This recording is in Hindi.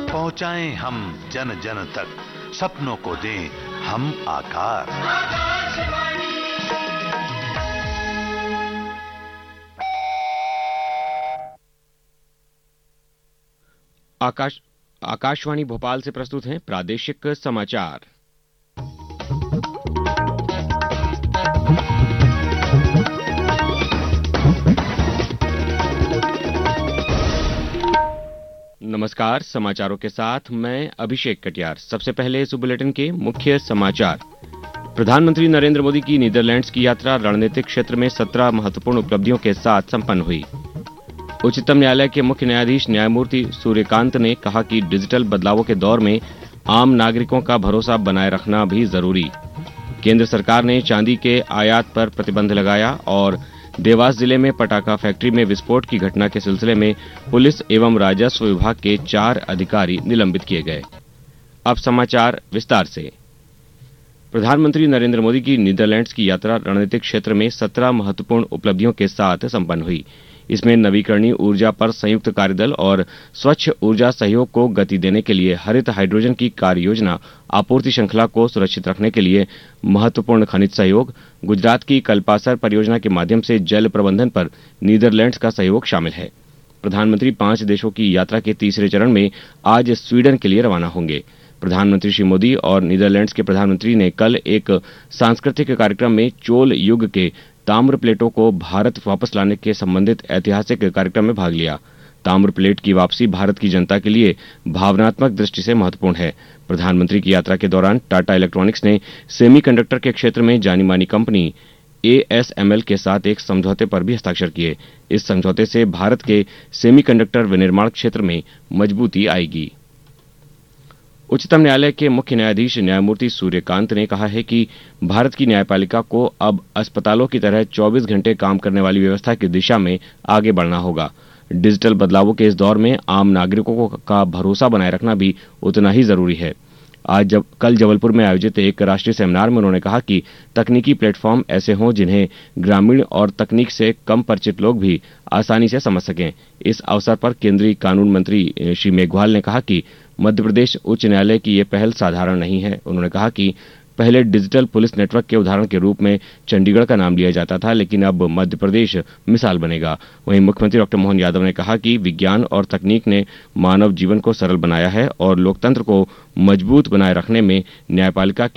पहुंचाएं हम जन जन तक, सपनों को दें हम आकार। आकाशवाणी भोपाल से प्रस्तुत हैं प्रादेशिक समाचार। नमस्कार, समाचारों के साथ मैं अभिषेक कटियार। सबसे पहले इस बुलेटिन के मुख्य समाचार। प्रधानमंत्री नरेंद्र मोदी की नीदरलैंड्स की यात्रा रणनीतिक क्षेत्र में 17 महत्वपूर्ण उपलब्धियों के साथ संपन्न हुई। उच्चतम न्यायालय के मुख्य न्यायाधीश न्यायमूर्ति सूर्यकांत ने कहा कि डिजिटल बदलावों के दौर में आम नागरिकों का भरोसा बनाए रखना भी जरूरी। केंद्र सरकार ने चांदी के आयात पर प्रतिबंध लगाया और देवास जिले में पटाखा फैक्ट्री में विस्फोट की घटना के सिलसिले में पुलिस एवं राजस्व विभाग के 4 अधिकारी निलंबित किए गए। अब समाचार विस्तार से। प्रधानमंत्री नरेंद्र मोदी की नीदरलैंड्स की यात्रा रणनीतिक क्षेत्र में 17 महत्वपूर्ण उपलब्धियों के साथ संपन्न हुई। इसमें नवीकरणीय ऊर्जा पर संयुक्त कार्यदल और स्वच्छ ऊर्जा सहयोग को गति देने के लिए हरित हाइड्रोजन की कार्य योजना, आपूर्ति श्रृंखला को सुरक्षित रखने के लिए महत्वपूर्ण खनिज सहयोग, गुजरात की कल्पासर परियोजना के माध्यम से जल प्रबंधन पर नीदरलैंड्स का सहयोग शामिल है। प्रधानमंत्री 5 देशों की यात्रा के तीसरे चरण में आज स्वीडन के लिए रवाना होंगे। प्रधानमंत्री श्री मोदी और नीदरलैंड्स के प्रधानमंत्री ने कल एक सांस्कृतिक कार्यक्रम में चोल युग के ताम्र प्लेटों को भारत वापस लाने के संबंधित ऐतिहासिक कार्यक्रम में भाग लिया। ताम्र प्लेट की वापसी भारत की जनता के लिए भावनात्मक दृष्टि से महत्वपूर्ण है। प्रधानमंत्री की यात्रा के दौरान टाटा इलेक्ट्रॉनिक्स ने सेमीकंडक्टर के क्षेत्र में जानी मानी कंपनी ASML के साथ एक समझौते पर भी हस्ताक्षर किए। इस समझौते से भारत के सेमीकंडक्टर विनिर्माण क्षेत्र में मजबूती आएगी। उच्चतम न्यायालय के मुख्य न्यायाधीश न्यायमूर्ति सूर्यकांत ने कहा है कि भारत की न्यायपालिका को अब अस्पतालों की तरह 24 घंटे काम करने वाली व्यवस्था की दिशा में आगे बढ़ना होगा। डिजिटल बदलावों के इस दौर में आम नागरिकों का भरोसा बनाए रखना भी उतना ही जरूरी है। कल जबलपुर में आयोजित एक राष्ट्रीय सेमिनार में उन्होंने कहा कि तकनीकी प्लेटफॉर्म ऐसे हों जिन्हें ग्रामीण और तकनीक से कम परिचित लोग भी आसानी से समझ सकें। इस अवसर पर केंद्रीय कानून मंत्री श्री मेघवाल ने कहा कि मध्य प्रदेश उच्च न्यायालय की ये पहल साधारण नहीं है। उन्होंने कहा कि पहले डिजिटल पुलिस नेटवर्क के उदाहरण के रूप में चंडीगढ़ का नाम लिया जाता था, लेकिन अब मध्य प्रदेश मिसाल बनेगा। वहीं मुख्यमंत्री डॉक्टर मोहन यादव ने कहा कि विज्ञान और तकनीक ने मानव जीवन को सरल बनाया है और लोकतंत्र को मजबूत बनाए रखने में न्यायपालिका की